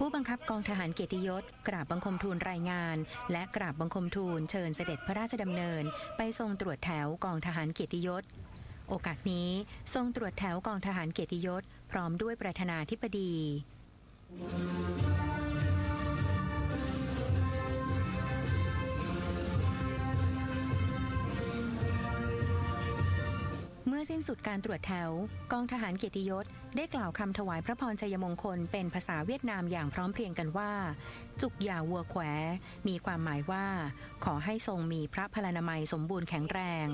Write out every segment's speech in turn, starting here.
ผู้บังคับกองทหารเกียรติยศกราบบังคมทูลรายงานและกราบบังคมทูลเชิญเสด็จพระราชดำเนินไปทรงตรวจแถวกองทหารเกียรติยศโอกาสนี้ทรงตรวจแถวกองทหารเกียรติยศพร้อมด้วยประธานาธิบดีเมื่อสิ้นสุดการตรวจแถวกองทหารเกียรติยศได้กล่าวคำถวายพระพรชัยมงคลเป็นภาษาเวียดนามอย่างพร้อมเพรียงกันว่าจุกหย่าวัวแขวมีความหมายว่าขอให้ทรงมีพระพลานามัยสมบูรณ์แข็งแรง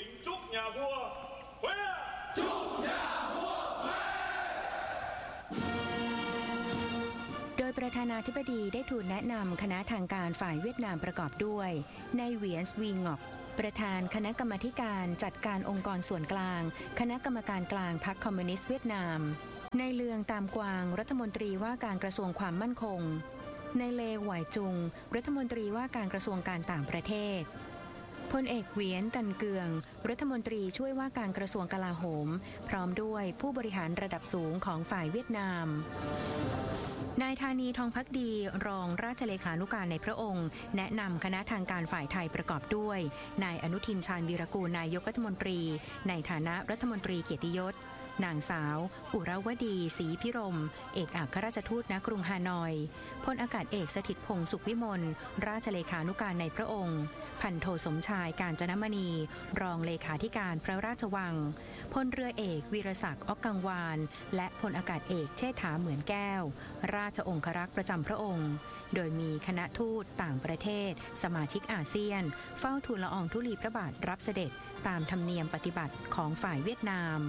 โดยประธานาธิบดีได้ทูลแนะนำคณะทางการฝ่ายเวียดนามประกอบด้วยนายเหวียนส์วีงอกประธานคณะกรรมาธิการจัดการองค์กรส่วนกลางคณะกรรมการกลางพรรคคอมมิวนิสต์เวียดนามนายเลืองตามกวางรัฐมนตรีว่าการกระทรวงความมั่นคงนายเลหวายจุงรัฐมนตรีว่าการกระทรวงการต่างประเทศพลเอกเหวียนตันเกืองรัฐมนตรีช่วยว่าการกระทรวงกลาโหมพร้อมด้วยผู้บริหารระดับสูงของฝ่ายเวียดนามนายธานีทองภักดีรองราชเลขานุการในพระองค์แนะนำคณะทางการฝ่ายไทยประกอบด้วยนายอนุทินชาญวีรกูลนายกรัฐมนตรีในฐานะรัฐมนตรีเกียรติยศนางสาวอุรวดีศรีพิรมเอกอัครราชทูตณกรุงฮานอยพลอากาศเอกสถิตพงษ์สุขวิมลราชเลขานุการในพระองค์พันโทสมชายกาญจนมณีรองเลขาธิการพระราชวังพลเรือเอกวีรศักดิ์อ๊อกกังวานและพลอากาศเอกเชษฐาเหมือนแก้วราชองครักษ์ประจำพระองค์โดยมีคณะทูตต่างประเทศสมาชิกอาเซียนเฝ้าทูลละอองธุลีพระบาทรับเสด็จตามธรรมเนียมปฏิบัติของฝ่ายเวียดนาม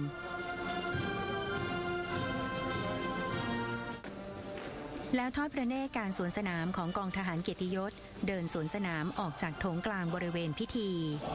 แล้วทอดพระเนตรการสวนสนามของกองทหารเกียรติยศเดินสวนสนามออกจากโถงกลางบริเวณพิธี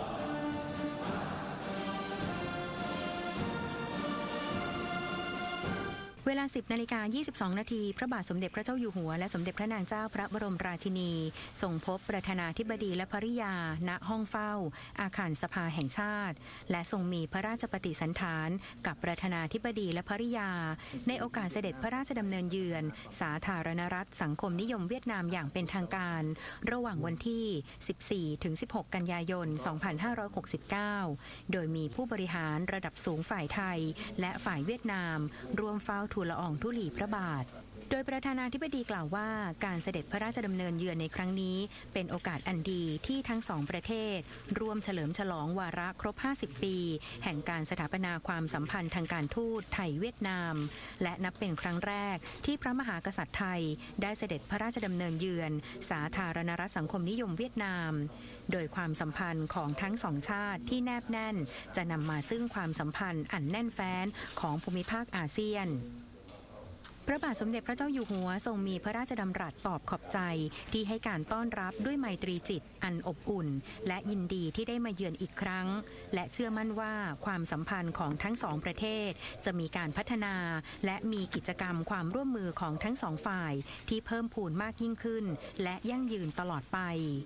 เวลา 10:22 นาทีพระบาทสมเด็จพระเจ้าอยู่หัวและสมเด็จพระนางเจ้าพระบรมราชินีทรงพบประธานาธิบดีและภริยาณห้องเฝ้าอาคารสภาแห่งชาติและทรงมีพระราชปฏิสันถานกับประธานาธิบดีและภริยาในโอกาสเสด็จพระราชดำเนินเยือนสาธารณรัฐสังคมนิยมเวียดนามอย่างเป็นทางการระหว่างวันที่ 14-16 กันยายน 2569 โดยมีผู้บริหารระดับสูงฝ่ายไทยและฝ่ายเวียดนามร่วมเฝ้าทูลละอองธุลีพระบาทโดยประธานาธิบดีกล่าวว่าการเสด็จพระราชดำเนินเยือนในครั้งนี้เป็นโอกาสอันดีที่ทั้งสองประเทศร่วมเฉลิมฉลองวาระครบ50 ปีแห่งการสถาปนาความสัมพันธ์ทางการทูตไทยเวียดนามและนับเป็นครั้งแรกที่พระมหากษัตริย์ไทยได้เสด็จพระราชดำเนินเยือนสาธารณรัฐสังคมนิยมเวียดนามโดยความสัมพันธ์ของทั้งสองชาติที่แนบแน่นจะนำมาซึ่งความสัมพันธ์อันแน่นแฟ้นของภูมิภาคอาเซียนพระบาทสมเด็จพระเจ้าอยู่หัวทรงมีพระราชดำรัสตอบขอบใจที่ให้การต้อนรับด้วยไมตรีจิตอันอบอุ่นและยินดีที่ได้มาเยือนอีกครั้งและเชื่อมั่นว่าความสัมพันธ์ของทั้งสองประเทศจะมีการพัฒนาและมีกิจกรรมความร่วมมือของทั้งสองฝ่ายที่เพิ่มพูนมากยิ่งขึ้นและยั่งยืนตลอดไป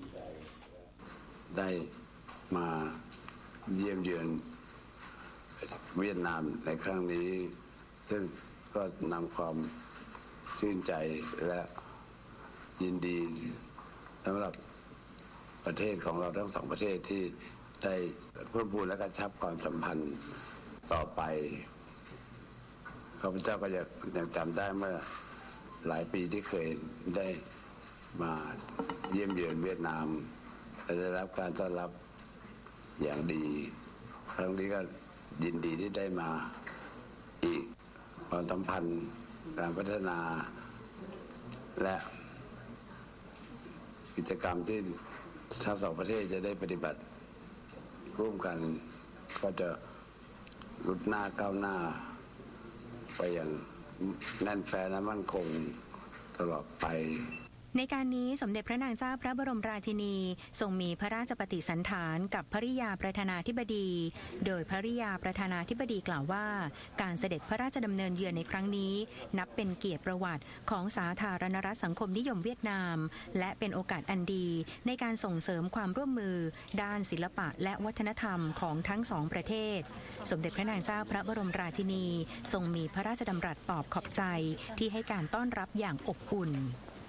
ได้มาเยี่ยมเยือนเวียดนามในครั้งนี้ซึ่งก็นำความชื่นใจและยินดีสำหรับประเทศของเราทั้งสองประเทศที่ได้เพิ่มพูนและกระชับความสัมพันธ์ต่อไปข้าพเจ้าก็ยังจำได้เมื่อหลายปีที่เคยได้มาเยี่ยมเยือนเวียดนามและได้รับการต้อนรับอย่างดีครั้งนี้ก็ยินดีที่ได้มาอีกความสัมพันธ์การพัฒนาและกิจกรรมที่ทั้งสองประเทศจะได้ปฏิบัติร่วมกันก็จะรุดหน้าก้าวหน้าไปอย่างแน่นแฟ้นและมั่นคงตลอดไปในการนี้สมเด็จพระนางเจ้าพระบรมราชินีทรงมีพระราชปฏิสันถานกับภริยาประธานาธิบดีโดยภริยาประธานาธิบดีกล่าวว่าการเสด็จพระราชดำเนินเยือนในครั้งนี้นับเป็นเกียรติประวัติของสาธารณรัฐสังคมนิยมเวียดนามและเป็นโอกาสอันดีในการส่งเสริมความร่วมมือด้านศิลปะและวัฒนธรรมของทั้งสองประเทศสมเด็จพระนางเจ้าพระบรมราชินีทรงมีพระราชดำรัสตอบขอบใจที่ให้การต้อนรับอย่างอบอุ่น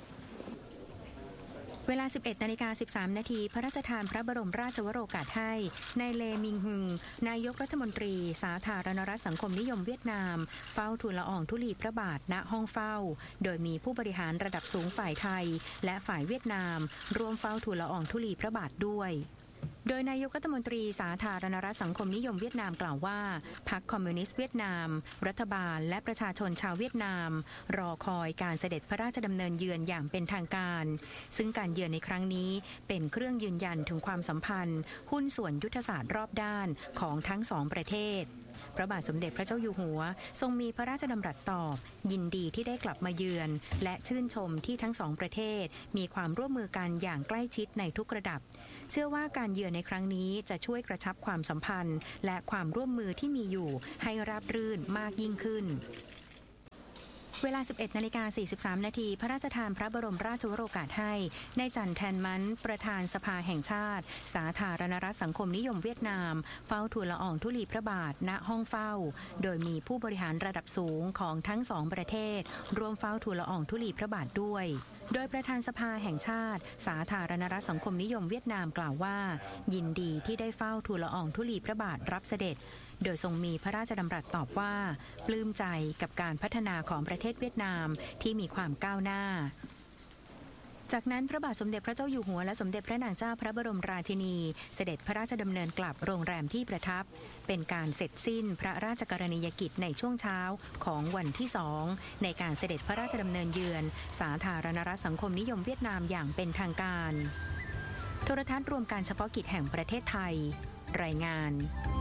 เวลา 11:13 นาทีพระราชทานพระบรมราชวโรกาสให้นายเลมิงฮึงนายกรัฐมนตรีสาธารณรัฐสังคมนิยมเวียดนามเฝ้าทูลละอองธุลีพระบาทณห้องเฝ้าโดยมีผู้บริหารระดับสูงฝ่ายไทยและฝ่ายเวียดนามร่วมเฝ้าทูลละอองธุลีพระบาทด้วยโดยนายกรัฐมนตรีสาธารณรัฐสังคมนิยมเวียดนามกล่าวว่าพรรคคอมมิวนิสต์เวียดนามรัฐบาลและประชาชนชาวเวียดนามรอคอยการเสด็จพระราชดำเนินเยือนอย่างเป็นทางการซึ่งการเยือนในครั้งนี้เป็นเครื่องยืนยันถึงความสัมพันธ์หุ้นส่วนยุทธศาสตร์รอบด้านของทั้งสองประเทศพระบาทสมเด็จพระเจ้าอยู่หัวทรงมีพระราชดำรัสตอบยินดีที่ได้กลับมาเยือนและชื่นชมที่ทั้งสองประเทศมีความร่วมมือกันอย่างใกล้ชิดในทุกระดับเชื่อว่าการเยือนในครั้งนี้จะช่วยกระชับความสัมพันธ์และความร่วมมือที่มีอยู่ให้ราบรื่นมากยิ่งขึ้นเวลา 11:43 นาทีพระราชทานพระบรมราชวโรกาสให้นายจันแทนมันประธานสภาแห่งชาติสาธารณรัฐสังคมนิยมเวียดนามเฝ้าทูลละอองธุลีพระบาทณห้องเฝ้าโดยมีผู้บริหารระดับสูงของทั้งสองประเทศร่วมเฝ้าทูลละอองธุลีพระบาทด้วยโดยประธานสภาแห่งชาติสาธารณรัฐสังคมนิยมเวียดนามกล่าวว่ายินดีที่ได้เฝ้าทูลละอองธุลีพระบาทรับเสด็จโดยทรงมีพระราชดำรัสตอบว่าปลื้มใจกับการพัฒนาของประเทศเวียดนามที่มีความก้าวหน้าจากนั้นพระบาทสมเด็จพระเจ้าอยู่หัวและสมเด็จพระนางเจ้าพระบรมราชินีเสด็จพระราชดำเนินกลับโรงแรมที่ประทับเป็นการเสร็จสิ้นพระราชกรณียกิจในช่วงเช้าของวันที่2ในการเสด็จพระราชดำเนินเยือนสาธารณรัฐสังคมนิยมเวียดนามอย่างเป็นทางการโทรทัศน์รวมการเฉพาะกิจแห่งประเทศไทยรายงาน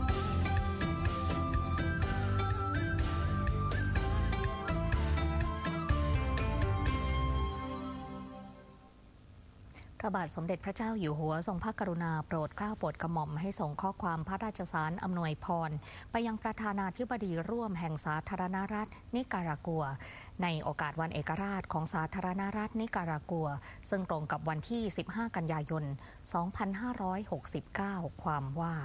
พระบาทสมเด็จพระเจ้าอยู่หัวทรงพระกรุณาโปรดเกล้าโปรดกระหม่อมให้ส่งข้อความพระราชสารอำนวยพรไปยังประธานาธิบดีร่วมแห่งสาธารณรัฐนิการากัวในโอกาสวันเอกราชของสาธารณรัฐนิการากัวซึ่งตรงกับวันที่ 15 กันยายน 2569 ความว่า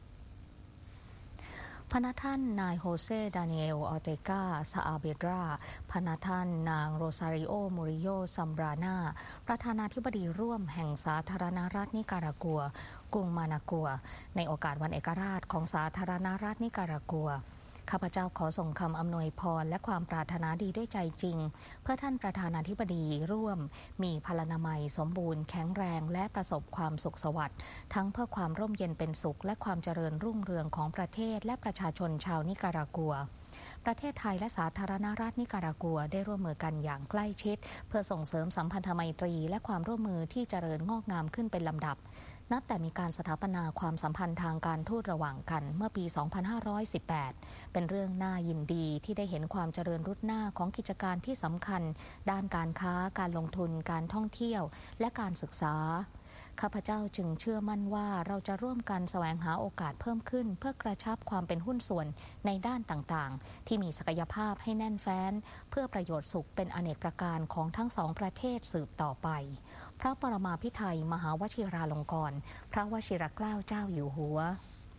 พระท่านนายโฮเซดานิเอลออเตกาซาอาเบดราพระท่านนางโรซาริโอมูริโยซัมบรานาประธานาธิบดีร่วมแห่งสาธารณรัฐนิการากัวกรุงมานากัวในโอกาสวันเอกราชของสาธารณรัฐนิการากัวข้าพเจ้าขอส่งคำอำนวยพรและความปรารถนาดีด้วยใจจริงเพื่อท่านประธานาธิบดีร่วมมีพลานามัยสมบูรณ์แข็งแรงและประสบความสุขสวัสดิ์ทั้งเพื่อความร่มเย็นเป็นสุขและความเจริญรุ่งเรืองของประเทศและประชาชนชาวนิการากัวประเทศไทยและสาธารณรัฐนิการากัวได้ร่วมมือกันอย่างใกล้ชิดเพื่อส่งเสริมสัมพันธไมตรีและความร่วมมือที่เจริญงอกงามขึ้นเป็นลำดับนับแต่มีการสถาปนาความสัมพันธ์ทางการทูตระหว่างกันเมื่อปี 2518 เป็นเรื่องน่ายินดีที่ได้เห็นความเจริญรุดหน้าของกิจการที่สำคัญด้านการค้าการลงทุนการท่องเที่ยวและการศึกษาข้าพเจ้าจึงเชื่อมั่นว่าเราจะร่วมกันแสวงหาโอกาสเพิ่มขึ้นเพื่อกระชับความเป็นหุ้นส่วนในด้านต่างๆที่มีศักยภาพให้แน่นแฟ้นเพื่อประโยชน์สุขเป็นอเนกประการของทั้งสองประเทศสืบต่อไปพระปรมาภิไธยมหาวชิราลงกรณ์พระวชิรเกล้าเจ้าอยู่หัว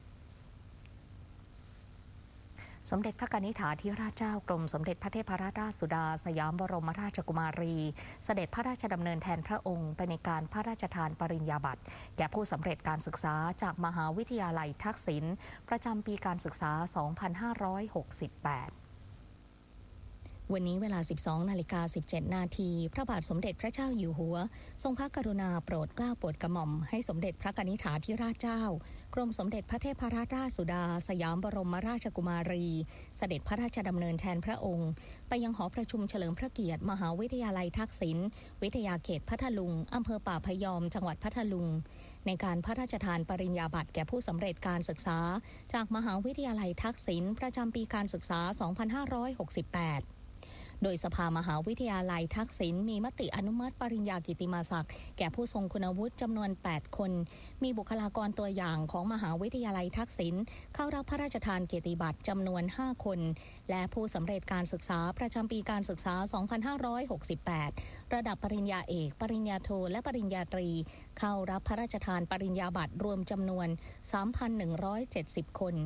สมเด็จพระกนิษฐาธิราชเจ้ากรมสมเด็จพระเทพรัตนราชสุดาสยามบรมราชกุมารีเสด็จพระราชดำเนินแทนพระองค์ไปในการพระราชทานปริญญาบัตรแก่ผู้สำเร็จการศึกษาจากมหาวิทยาลัยทักษิณประจำปีการศึกษา 2568วันนี้เวลา 12:17 นาทีพระบาทสมเด็จพระเจ้าอยู่หัวทรงพระกรุณาโปรดเกล้าโปรดกระหม่อมให้สมเด็จพระกนิษฐาธิราชเจ้ากรมสมเด็จพระเทพรัตนราชสุดาสยามบรมราชกุมารีเสด็จพระราชดำเนินแทนพระองค์ไปยังหอประชุมเฉลิมพระเกียรติมหาวิทยาลัยทักษิณวิทยาเขตพัทลุงอำเภอป่าพยอมจังหวัดพัทลุงในการพระราชทานปริญญาบัตรแก่ผู้สำเร็จการศึกษาจากมหาวิทยาลัยทักษิณประจำปีการศึกษา 2568 โดยสภามหาวิทยาลัยทักษิณมีมติอนุมัติปริญญากิตติมศักดิ์แก่ผู้ทรงคุณวุฒิจำนวน8คนมีบุคลากรตัวอย่างของมหาวิทยาลัยทักษิณเข้ารับพระราชทานเกียรติบัตรจำนวน5คนและผู้สำเร็จการศึกษาประจำปีการศึกษา 2568 ระดับปริญญาเอกปริญญาโทและปริญญาตรีเข้ารับพระราชทานปริญญาบัตรรวมจำนวน 3,170 คน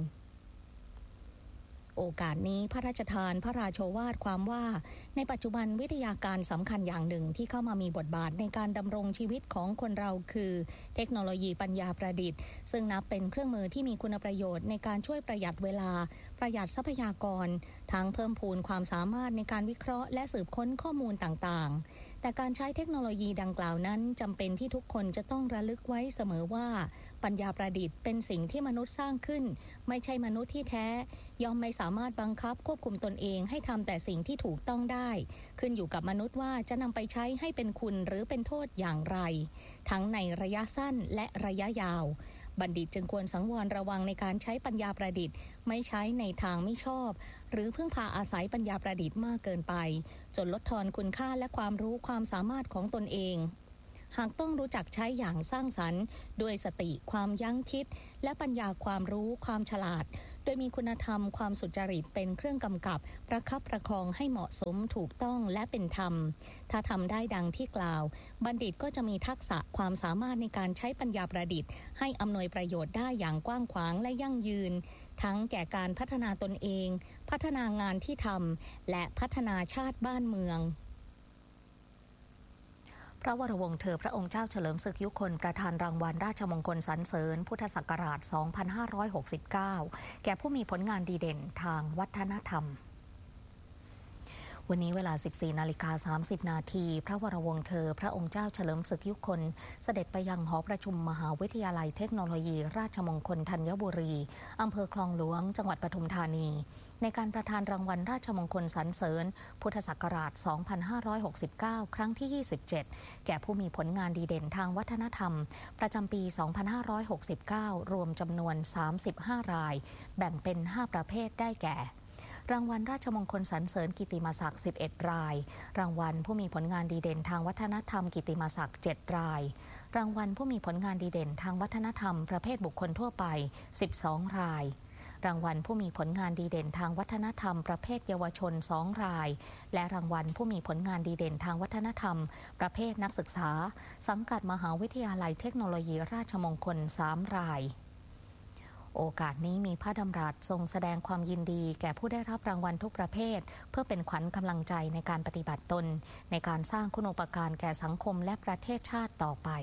โอกาสนี้พระราชทานพระราโชวาทความว่าในปัจจุบันวิทยาการสำคัญอย่างหนึ่งที่เข้ามามีบทบาทในการดำรงชีวิตของคนเราคือเทคโนโลยีปัญญาประดิษฐ์ซึ่งนับเป็นเครื่องมือที่มีคุณประโยชน์ในการช่วยประหยัดเวลาประหยัดทรัพยากรทั้งเพิ่มพูนความสามารถในการวิเคราะห์และสืบค้นข้อมูลต่างๆแต่การใช้เทคโนโลยีดังกล่าวนั้นจำเป็นที่ทุกคนจะต้องระลึกไว้เสมอว่าปัญญาประดิษฐ์เป็นสิ่งที่มนุษย์สร้างขึ้นไม่ใช่มนุษย์ที่แท้ย่อมไม่สามารถบังคับควบคุมตนเองให้ทำแต่สิ่งที่ถูกต้องได้ขึ้นอยู่กับมนุษย์ว่าจะนำไปใช้ให้เป็นคุณหรือเป็นโทษอย่างไรทั้งในระยะสั้นและระยะยาวบัณฑิตจึงควรสังวรระวังในการใช้ปัญญาประดิษฐ์ไม่ใช้ในทางไม่ชอบหรือพึ่งพาอาศัยปัญญาประดิษฐ์มากเกินไปจนลดทอนคุณค่าและความรู้ความสามารถของตนเองหากต้องรู้จักใช้อย่างสร้างสรรค์ด้วยสติความยั้งคิดและปัญญาความรู้ความฉลาดโดยมีคุณธรรมความสุจริตเป็นเครื่องกำกับประคับประคองให้เหมาะสมถูกต้องและเป็นธรรมถ้าทำได้ดังที่กล่าวบัณฑิตก็จะมีทักษะความสามารถในการใช้ปัญญาประดิษฐ์ให้อำนวยประโยชน์ได้อย่างกว้างขวางและยั่งยืนทั้งแก่การพัฒนาตนเองพัฒนางานที่ทำและพัฒนาชาติบ้านเมืองพระวรวงศ์เธอพระองค์เจ้าเฉลิมศึกยุคนประธานรางวัลราชมงคลสรรเสริญพุทธศักราช 2569 แก่ผู้มีผลงานดีเด่นทางวัฒนธรรมวันนี้เวลา 14:30 น.พระวรวงศ์เธอพระองค์เจ้าเฉลิมศึกยุคนเสด็จไปยังหอประชุมมหาวิทยาลัยเทคโนโลยีราชมงคลธัญบุรีอำเภอคลองหลวงจังหวัดปทุมธานีในการประทานรางวัลราชมงคลสรรเสริญพุทธศักราช 2569 ครั้งที่ 27 แก่ผู้มีผลงานดีเด่นทางวัฒนธรรมประจำปี 2569 รวมจำนวน 35 รายแบ่งเป็น 5 ประเภทได้แก่รางวัลราชมงคลสรรเสริญกิตติมศักดิ์ 11 รายรางวัลผู้มีผลงานดีเด่นทางวัฒนธรรมกิตติมศักดิ์ 7 รายรางวัลผู้มีผลงานดีเด่นทางวัฒนธรรมประเภทบุคคลทั่วไป 12 รายรางวัลผู้มีผลงานดีเด่นทางวัฒนธรรมประเภทเยาวชน 2 รายและรางวัลผู้มีผลงานดีเด่นทางวัฒนธรรมประเภทนักศึกษาสังกัดมหาวิทยาลัยเทคโนโลยีราชมงคล 3 รายโอกาสนี้มีพระดำรัสทรงแสดงความยินดีแก่ผู้ได้รับรางวัลทุกประเภทเพื่อเป็นขวัญกำลังใจในการปฏิบัติตนในการสร้างคุณูปการแก่สังคมและประเทศชาติต่อไป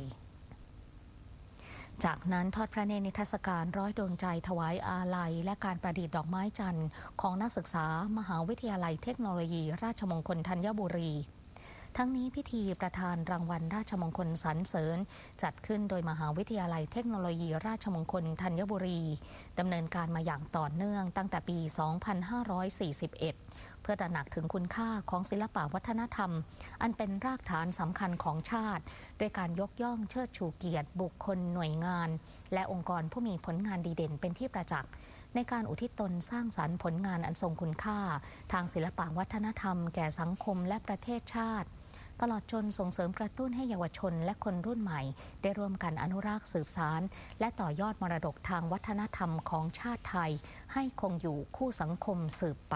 จากนั้นทอดพระเนตรนิทรรศการร้อยดวงใจถวายอาลัยและการประดิษฐ์ดอกไม้จันทร์ของนักศึกษามหาวิทยาลัยเทคโนโลยีราชมงคลธัญบุรีทั้งนี้พิธีประธานรางวัลราชมงคลสรรเสริญจัดขึ้นโดยมหาวิทยาลัยเทคโนโลยีราชมงคลธัญบุรีดำเนินการมาอย่างต่อเนื่องตั้งแต่ปี 2541 เพื่อตระหนักถึงคุณค่าของศิลปวัฒนธรรมอันเป็นรากฐานสำคัญของชาติด้วยการยกย่องเชิดชูเกียรติบุคคลหน่วยงานและองค์กรผู้มีผลงานดีเด่นเป็นที่ประจักษ์ในการอุทิศตนสร้างสรรค์ผลงานอันทรงคุณค่าทางศิลปวัฒนธรรมแก่สังคมและประเทศชาติตลอดจนส่งเสริมกระตุ้นให้เยาวชนและคนรุ่นใหม่ได้ร่วมกันอนุรักษ์สืบสานและต่อยอดมรดกทางวัฒนธรรมของชาติไทยให้คงอยู่คู่สังคมสืบไป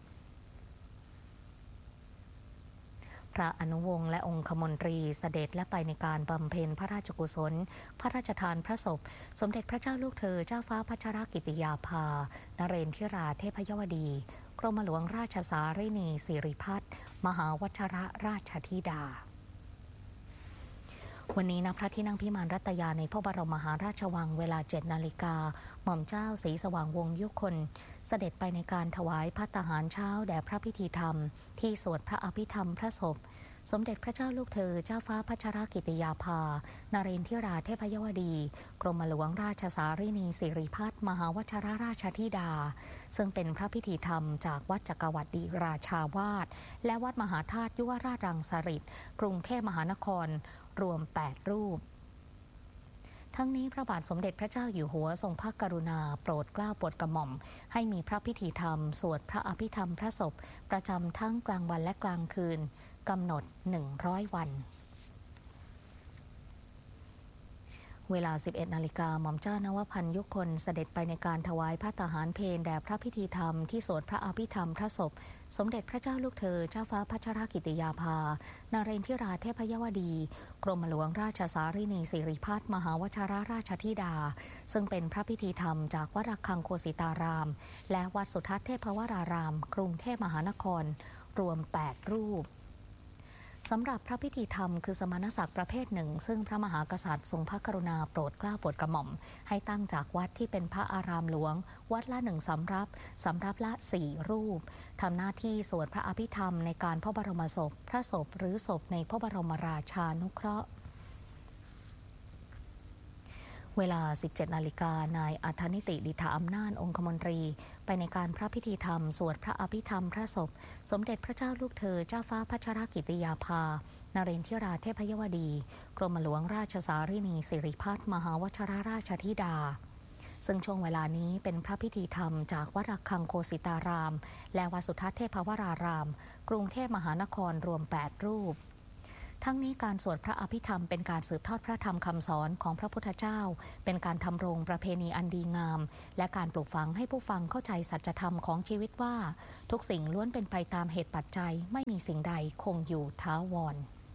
พระอนุวงศ์และองคมนตรีเสด็จและไปในการบำเพ็ญพระราชกุศลพระราชทานพระศพสมเด็จพระเจ้าลูกเธอเจ้าฟ้าพัชรกิติยาภานเรนทิราเทพยวดีกรมหลวงราชสารินีสิริพัฒน์มหาวชรราชธิดาวันนี้ณพระที่นั่งพิมานรัตยาในพระบรมมหาราชวังเวลา 7 นาฬิกาหม่อมเจ้าศรีสว่างวงศ์ยุคนเสด็จไปในการถวายภัตตาหารเช้าแด่พระพิธีธรรมที่สวดพระอภิธรรมพระศพสมเด็จพระเจ้าลูกเธอเจ้าฟ้าพัชรกิติยาภานเรนทิราเทพยวดีกรมหลวงราชสารินีสิริพัฒน์มหาวชรราชธิดาซึ่งเป็นพระพิธีธรรมจากวัดจักรวรรดิราชาวาสและวัดมหาธาตุยุวราชรังสฤษฎ์กรุงเทพมหานครรวม 8 รูปทั้งนี้พระบาทสมเด็จพระเจ้าอยู่หัวทรงพระกรุณาโปรดเกล้าโปรดกระหม่อมให้มีพระพิธีธรรมสวดพระอภิธรรมพระศพประจำทั้งกลางวันและกลางคืนกำหนด100 วันเวลา 11 นาฬิกาหม่อมเจ้านวพันธ์ยุคนเสด็จไปในการถวายภัตตาหารเพลแด่พระพิธีธรรมที่สวดพระอภิธรรมพระศพสมเด็จพระเจ้าลูกเธอเจ้าฟ้าพัชรกิติยาภานเรนทิราเทพยวดีกรมหลวงราชสารินีสิริพัฒน์มหาวชิรราชธิดาซึ่งเป็นพระพิธีธรรมจากวัดระฆังโคสิตารามและวัดสุทัศน์เทพวรารามกรุงเทพมหานครรวม8 รูปสำหรับพระพิธีธรรมคือสมณศักดิ์ประเภทหนึ่งซึ่งพระมหากษัตริย์ทรงพระกรุณาโปรดเกล้าโปรดกระหม่อมให้ตั้งจากวัดที่เป็นพระอารามหลวงวัดละ1 สำรับละ4 รูปทำหน้าที่สวดพระอภิธรรมในการพระบรมศพพระศพหรือศพในพระบรมราชานุเคราะห์เวลา 17 นาฬิกานายอัธนิติดิษฐาอำนาจองคมนตรีไปในการพระพิธีธรรมสวดพระอภิธรรมพระศพสมเด็จพระเจ้าลูกเธอเจ้าฟ้าพัชรกิติยาภานเรนทิราเทพยวดีกรมหลวงราชสารินีสิริพัฒน์มหาวชิรราชธิดาซึ่งช่วงเวลานี้เป็นพระพิธีธรรมจากวัดระฆังโคสิตารามและวัดสุทัศน์เทพวรารามกรุงเทพมหานครรวม8 รูปทั้งนี้การสวดพระอภิธรรมเป็นการสืบทอดพระธรรมคำสอนของพระพุทธเจ้าเป็นการทำรงประเพณีอันดีงามและการปลูกฝังให้ผู้ฟังเข้าใจสัจธรรมของชีวิตว่าทุกสิ่งล้วนเป็นไปตามเหตุปัจจัยไม่มีสิ่งใดคงอยู่ถาวร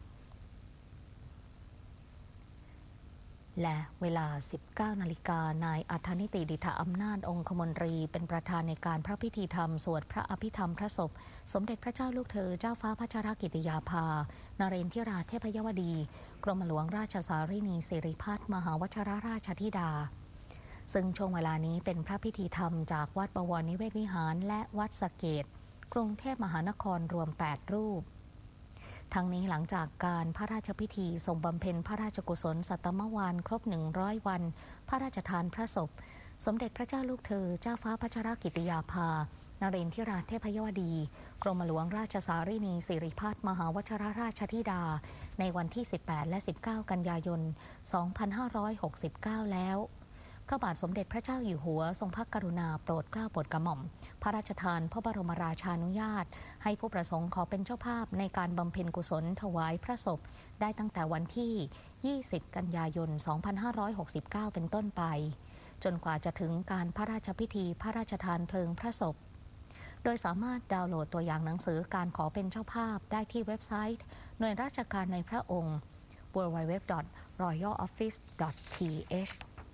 และเวลา 19 นาฬิกานายอัธนิติดิษฐาอำนาจองคมนตรีเป็นประธานในการพระพิธีธรรมสวดพระอภิธรรมพระศพสมเด็จพระเจ้าลูกเธอเจ้าฟ้าพัชรกิติยาภานเรนทิราเทพยวดีกรมหลวงราชสารินีสิริพัฒน์มหาวชิรราชธิดาซึ่งช่วงเวลานี้เป็นพระพิธีธรรมจากวัดบวรนิเวศวิหารและวัดสะเกษกรุงเทพมหานครรวม8 รูปทั้งนี้หลังจากการพระราชพิธีทรงบำเพ็ญพระราชกุศลสัตตมวาลครบ100 วันพระราชทานพระศพสมเด็จพระเจ้าลูกเธอเจ้าฟ้าพัชรกิติยาภานเรนทิราเทพยวดีกรมหลวงราชสารินีสิริพัฒน์มหาวชิรราชธิดาในวันที่18และ19 กันยายน 2569แล้วพระบาทสมเด็จพระเจ้าอยู่หัวทรงพระกรุณาโปรดเกล้าโปรดกระหม่อมพระราชทานพระบรมราชานุญาตให้ผู้ประสงค์ขอเป็นเจ้าภาพในการบำเพ็ญกุศลถวายพระศพได้ตั้งแต่วันที่ 20 กันยายน 2569 เป็นต้นไปจนกว่าจะถึงการพระราชพิธีพระราชทานเพลิงพระศพโดยสามารถดาวน์โหลดตัวอย่างหนังสือการขอเป็นเจ้าภาพได้ที่เว็บไซต์หน่วยราชการในพระองค์ www.royaloffice.th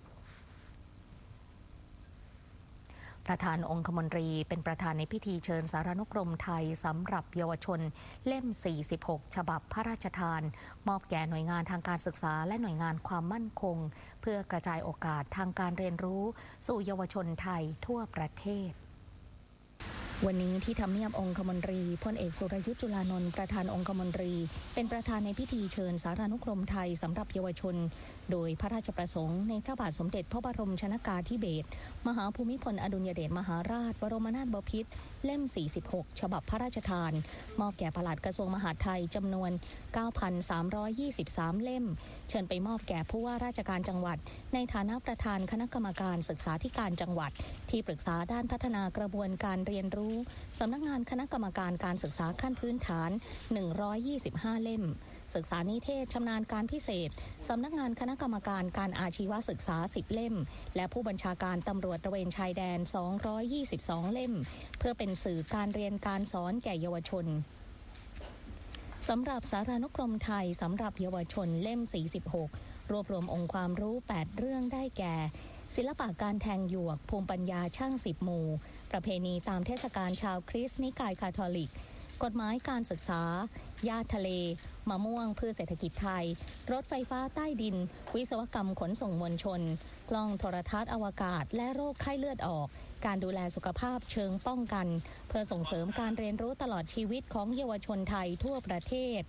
ประธานองคมนตรีเป็นประธานในพิธีเชิญสารานุกรมไทยสำหรับเยาวชนเล่ม 46 ฉบับพระราชทานมอบแก่หน่วยงานทางการศึกษาและหน่วยงานความมั่นคงเพื่อกระจายโอกาสทางการเรียนรู้สู่เยาวชนไทยทั่วประเทศวันนี้ที่ทำเนียบองคมนตรีพลเอกสุรยุทธจุลานนท์ประธานองคมนตรีเป็นประธานในพิธีเชิญสารานุกรมไทยสำหรับเยาวชนโดยพระราชประสงค์ในพระบาทสมเด็จพระบรมชนกาธิเบศรมหาภูมิพลอดุลยเดชมหาราชบรมนาถบพิตรเล่ม 46 ฉบับพระราชทานมอบแก่ปลัดกระทรวงมหาดไทยจำนวน 9,323 เล่มเชิญไปมอบแก่ผู้ว่าราชการจังหวัดในฐานะประธานคณะกรรมการศึกษาธิการจังหวัดที่ปรึกษาด้านพัฒนากระบวนการเรียนรู้สำนักงานคณะกรรมการการศึกษาขั้นพื้นฐาน125 เล่มศึกษานิเทศชำนาญการพิเศษสำนักงานคณะกรรมการการอาชีวศึกษา10 เล่มและผู้บัญชาการตำรวจตระเวนชายแดน222 เล่มเพื่อเป็นสื่อการเรียนการสอนแก่เยาวชนสำหรับสารานุกรมไทยสำหรับเยาวชนเล่ม 46 รวบรวมองค์ความรู้8เรื่องได้แก่ศิลปะการแทงหยวกภูมิปัญญาช่าง10หมู่ประเพณีตามเทศกาลชาวคริสต์นิกายคาทอลิกกฎหมายการศึกษาหญ้าทะเลมะม่วงพืชเศรษฐกิจไทยรถไฟฟ้าใต้ดินวิศวกรรมขนส่งมวลชนกล้องโทรทัศน์อวกาศและโรคไข้เลือดออกการดูแลสุขภาพเชิงป้องกันเพื่อส่งเสริมการเรียนรู้ตลอดชีวิตของเยาวชนไทยทั่วประเทศ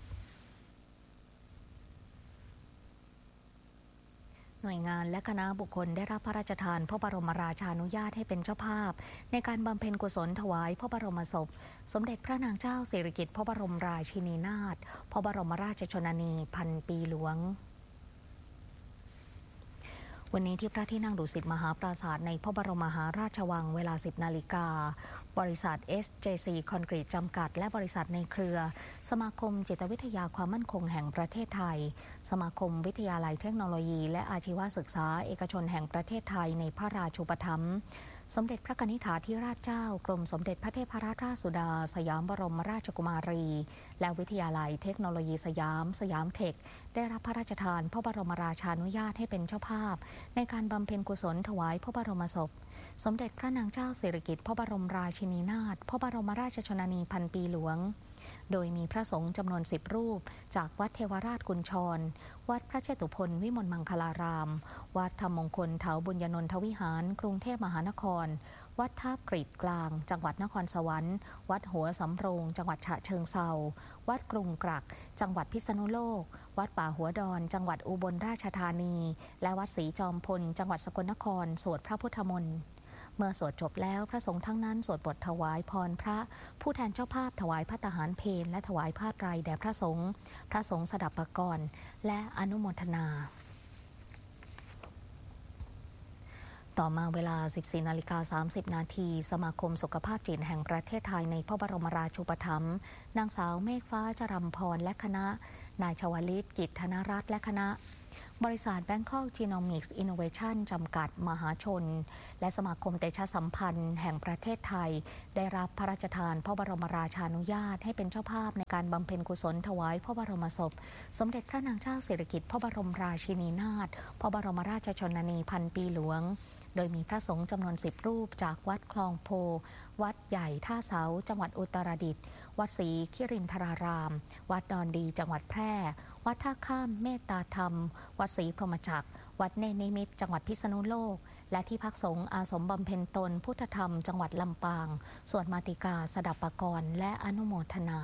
หน่วยงานและคณะบุคคลได้รับพระราชทานพระบรมราชานุญาตให้เป็นเจ้าภาพในการบำเพ็ญกุศลถวายพระบรมศพสมเด็จพระนางเจ้าสิริกิติ์พระบรมราชินีนาถพระบรมราชชนนีพันปีหลวงวันนี้ที่พระที่นั่งดุสิตมหาปราสาทในพระบรมมหาราชวังเวลา 10 นาฬิกาบริษัท SJC คอนกรีตจำกัดและบริษัทในเครือสมาคมจิตวิทยาความมั่นคงแห่งประเทศไทยสมาคมวิทยาลัยเทคโนโลยีและอาชีวศึกษาเอกชนแห่งประเทศไทยในพระราชูปถัมภ์สมเด็จพระกนิษฐาธิราชเจ้ากรมสมเด็จพระเทพรัตนราชสุดาสยามบรมราชกุมารีและวิทยาลัยเทคโนโลยีสยามเทคได้รับพระราชทานพระบรมราชานุญาตให้เป็นเจ้าภาพในการบำเพ็ญกุศลถวายพระบรมศพสมเด็จพระนางเจ้าสิริกิติ์พระบรมราชินีนาถพระบรมราชชนนีพันปีหลวงโดยมีพระสงฆ์จำนวน10 รูปจากวัดเทวราชกุญชรวัดพระเชตุพนวิมลมังคลารามวัดธรรมมงคลเถาบุญญนนทวิหารกรุงเทพมหานครวัดท่าปกรีดกลางจังหวัดนครสวรรค์วัดหัวสำโรงจังหวัดฉะเชิงเทราวัดกรุงกรักจังหวัดพิษณุโลกวัดป่าหัวดอนจังหวัดอุบลราชธานีและวัดศรีจอมพลจังหวัดสกลนครสวดพระพุทธมนต์เมื่อสวดจบแล้วพระสงฆ์ทั้งนั้นสวดบทถวายพรพระผู้แทนเจ้าภาพถวายพระตาหารเพลและถวายผ้าไตรแด่พระสงฆ์สดับปกรณ์และอนุโมทนาต่อมาเวลา 14:30 นาทีสมาคมสุขภาพจิตแห่งประเทศไทยในพระบรมราชูปถัมภ์นางสาวเมฆฟ้าจรัมพรและคณะนายชวลิตกิจธนรัตน์และคณะบริษัท Bangkok Genomics Innovation จำกัดมหาชนและสมาคมเตชะสัมพันธ์แห่งประเทศไทยได้รับพระราชทานพระบรมราชานุญาตให้เป็นเจ้าภาพในการบำเพ็ญกุศลถวายพระบรมศพสมเด็จพระนางเจ้าสิริกิติ์พระบรมราชินีนาถพระบรมราชชนนีพันปีหลวงโดยมีพระสงฆ์จำนวน10 รูปจากวัดคลองโพวัดใหญ่ท่าเสาจังหวัดอุตรดิตถ์วัดศรีคิรินทรารามวัดดอนดีจังหวัดแพร่วัดท่าข้ามเมตตาธรรมวัดศรีพรหมจักรวัดเนรนิมิตรจังหวัดพิษณุโลกและที่พักสงฆ์อาสมบำเพ็ญตนพุทธธรรมจังหวัดลำปางสวดมาติกาสดับปกรณ์และอนุโมทนา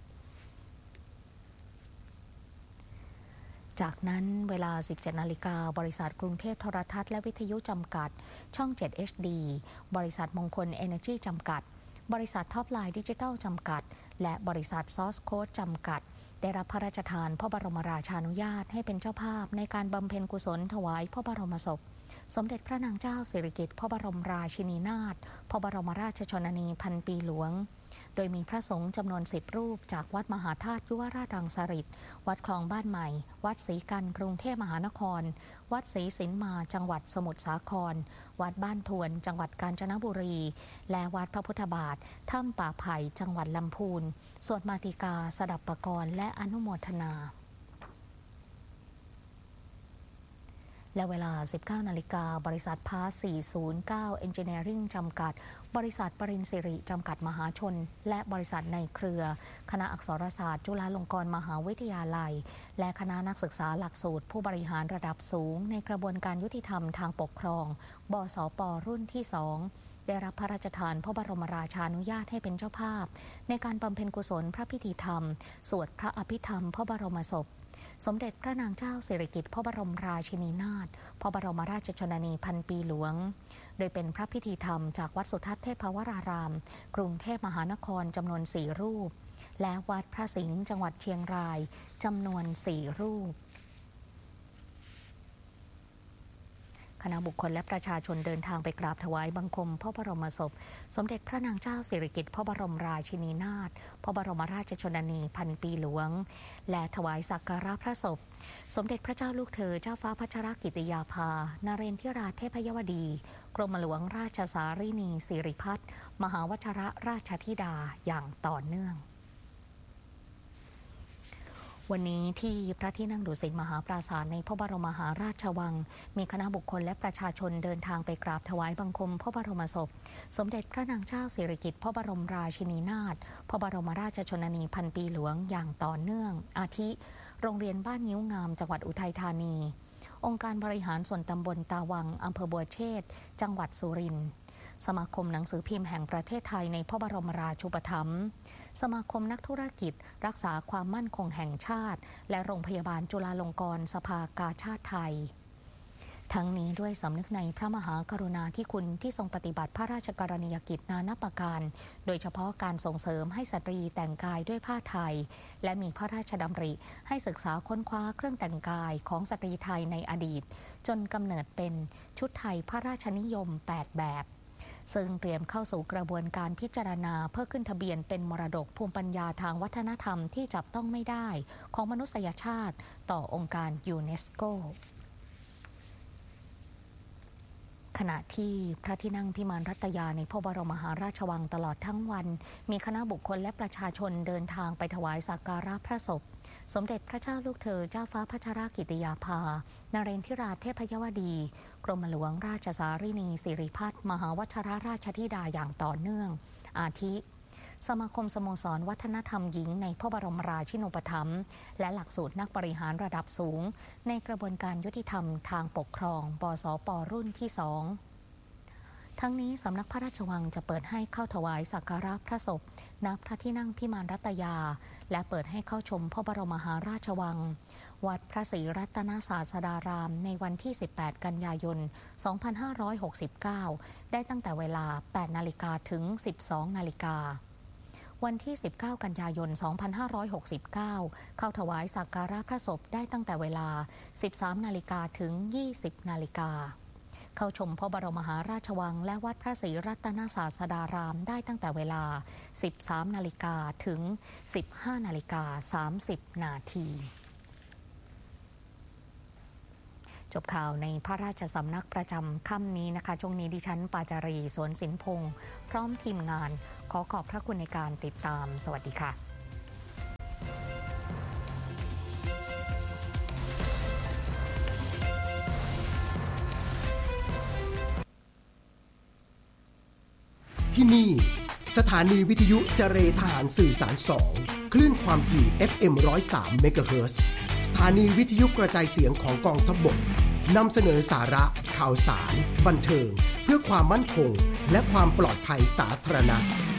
จากนั้นเวลา 17 นาฬิกาบริษัทกรุงเทพโทรทัศน์และวิทยุจำกัดช่อง 7 HD บริษัทมงคล Energy จำกัดบริษัทท็อปไลน์ดิจิทัลจำกัดและบริษัทซอร์สโค้ดจำกัดได้รับพระราชทานพระบรมราชานุญาตให้เป็นเจ้าภาพในการบำเพ็ญกุศลถวายพระบรมศพสมเด็จพระนางเจ้าสิริกิติ์พระบรมราชินีนาถพระบรมราชชนนีพันปีหลวงโดยมีพระสงฆ์จำนวน10 รูปจากวัดมหาธาตุยุวราชรังสฤษฎ์วัดคลองบ้านใหม่วัดศรีกันกรุงเทพมหานครวัดศรีสินมาจังหวัดสมุทรสาครวัดบ้านทวนจังหวัดกาญจนบุรีและวัดพระพุทธบาทถ้ำป่าไผ่จังหวัดลำพูนสวดมาติกาสดับปกรณ์และอนุโมทนาและเวลา 19 นาฬิกาบริษัทพาส409 Engineering จำกัดบริษัทปริญสิริจำกัดมหาชนและบริษัทในเครือคณะอักษรศาสตร์จุฬาลงกรณ์มหาวิทยาลัยและคณะนักศึกษาหลักสูตรผู้บริหารระดับสูงในกระบวนการยุติธรรมทางปกครองบสป.รุ่นที่ 2ได้รับพระราชทานพระบรมราชานุญาตให้เป็นเจ้าภาพในการบำเพ็ญกุศลพระพิธีธรรมสวดพระอภิธรรมพระบรมศพสมเด็จพระนางเจ้าสิริกิติ์พระบรมราชินีนาถพระบรมราชชนนีพันปีหลวงโดยเป็นพระพิธีธรรมจากวัดสุทัศน์เทพวรารามกรุงเทพมหานครจำนวน4 รูปและวัดพระสิงห์จังหวัดเชียงรายจำนวน4 รูปคณะบุคคลและประชาชนเดินทางไปกราบถวายบังคมพระบรมศพสมเด็จพระนางเจ้าสิริกิติ์พระบรมราชินีนาถพระบรมราชชนนีพันปีหลวงและถวายสักการะพระศพสมเด็จพระเจ้าลูกเธอเจ้าฟ้าพัชรกิติยาภานเรนทิราเทพยวดีกรมหลวงราชสารินีสิริพัฒน์มหาวชิรราชธิดาอย่างต่อเนื่องวันนี้ที่พระที่นั่งดุสิตมหาปราสาทในพระบรมมหาราชวังมีคณะบุคคลและประชาชนเดินทางไปกราบถวายบังคมพระบรมศพสมเด็จพระนางเจ้าสิริกิติ์พระบรมราชินีนาถพระบรมราชชนนีพันปีหลวงอย่างต่อเนื่องอาทิโรงเรียนบ้านงิ้วงามจังหวัดอุทัยธานีองค์การบริหารส่วนตำบลตาวังอำเภอบัวเชษฐ์จังหวัดสุรินทร์สมาคมหนังสือพิมพ์แห่งประเทศไทยในพระบรมราชูปถัมภ์สมาคมนักธุรกิจรักษาความมั่นคงแห่งชาติและโรงพยาบาลจุฬาลงกรณ์สภากาชาดไทยทั้งนี้ด้วยสำนึกในพระมหากรุณาธิคุณที่ทรงปฏิบัติพระราชกรณียกิจนานาประการโดยเฉพาะการส่งเสริมให้สตรีแต่งกายด้วยผ้าไทยและมีพระราชดำริให้ศึกษาค้นคว้าเครื่องแต่งกายของสตรีไทยในอดีตจนกำเนิดเป็นชุดไทยพระราชนิยม8แบบซึ่งเตรียมเข้าสู่กระบวนการพิจารณาเพื่อขึ้นทะเบียนเป็นมรดกภูมิปัญญาทางวัฒนธรรมที่จับต้องไม่ได้ของมนุษยชาติต่อองค์การยูเนสโกขณะที่พระที่นั่งพิมานรัตยาในพระบรมมหาราชวังตลอดทั้งวันมีคณะบุคคลและประชาชนเดินทางไปถวายสักการะพระศพสมเด็จพระเจ้าลูกเธอเจ้าฟ้าพัชรกิติยาภานเรนทิราเทพยวดีกรมหลวงราชสารินีสิริพัฒน์มหาวชิรราชธิดาอย่างต่อเนื่องอาทิสมาคมสโมสรวัฒนธรรมหญิงในพระบรมราชินูปถัมภ์และหลักสูตรนักบริหารระดับสูงในกระบวนการยุติธรรมทางปกครองบสป.รุ่นที่ 2ทั้งนี้สำนักพระราชวังจะเปิดให้เข้าถวายสักการะพระศพณพระที่นั่งพิมานรัตยาและเปิดให้เข้าชมพระบรมมหาราชวังวัดพระศรีรัตนศาสดารามในวันที่18กันยายน2569ได้ตั้งแต่เวลา 8:00 นถึง 12:00 นวันที่19กันยายน2569เข้าถวายสักการะพระศพได้ตั้งแต่เวลา 13:00 นถึง 20:00 นเข้าชมพระบรมมหาราชวังและวัดพระศรีรัตนศาสดารามได้ตั้งแต่เวลา 13:00 นถึง 15:30 นจบข่าวในพระราชสำนักประจำค่ำนี้นะคะช่วงนี้ดิฉันปาจารีสวนสินพงษ์พร้อมทีมงานขอขอบพระคุณในการติดตามสวัสดีค่ะที่นี่สถานีวิทยุเจรทหารสื่อสาร2คลื่นความถี่ FM 103 เมกะเฮิรตซ์สถานีวิทยุกระจายเสียงของกองทัพบกนำเสนอสาระข่าวสารบันเทิงเพื่อความมั่นคงและความปลอดภัยสาธารณะ